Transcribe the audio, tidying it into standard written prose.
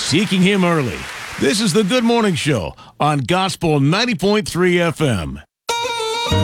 seeking him early. This is the Good Morning Show on Gospel 90.3 FM.